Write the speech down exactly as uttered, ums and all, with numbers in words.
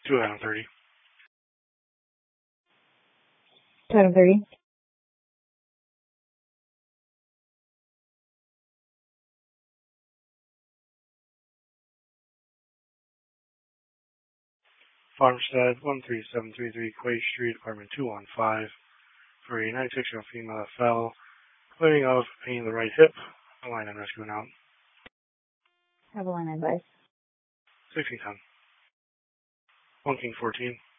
two item thirty. Item thirty. Farmstead, one three seven three three Quay Street, apartment two one five, for a ninety-six-year-old female that fell, complaining of pain in the right hip. A line and rescuing out. Have a line advice. sixteen ten. one King fourteen.